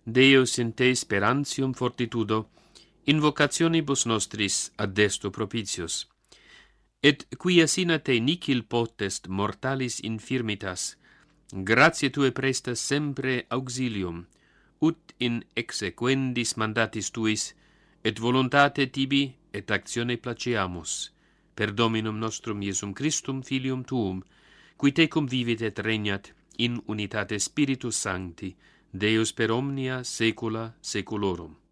Deus in te sperantium fortitudo, invocationibus nostris addesto propitius. Et quia sina te nihil potest mortalis infirmitas, gratiae tue prestas sempre auxilium, ut in exequendis mandatis tuis, et voluntate tibi et actione placeamus, per Dominum nostrum Iesum Christum Filium tuum, qui tecum vivit et regnat in unitate Spiritus Sancti, Deus per omnia saecula saeculorum.